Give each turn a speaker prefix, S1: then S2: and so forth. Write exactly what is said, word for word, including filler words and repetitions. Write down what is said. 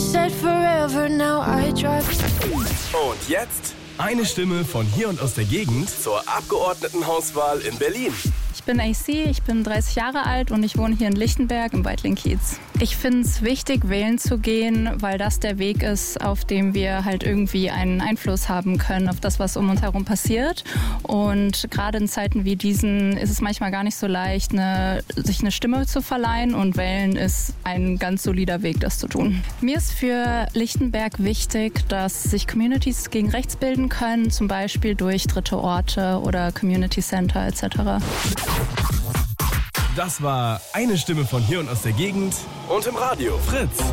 S1: said forever, now I drive.
S2: Und jetzt eine Stimme von hier und aus der Gegend zur Abgeordnetenhauswahl in Berlin.
S3: Ich bin A C, ich bin dreißig Jahre alt und ich wohne hier in Lichtenberg im Weitling-Kiez. Ich finde es wichtig, wählen zu gehen, weil das der Weg ist, auf dem wir halt irgendwie einen Einfluss haben können auf das, was um uns herum passiert. Und gerade in Zeiten wie diesen ist es manchmal gar nicht so leicht, eine, sich eine Stimme zu verleihen, und wählen ist ein ganz solider Weg, das zu tun. Mir ist für Lichtenberg wichtig, dass sich Communities gegen rechts bilden können, zum Beispiel durch dritte Orte oder Community Center et cetera.
S2: Das war eine Stimme von hier und aus der Gegend und im Radio Fritz.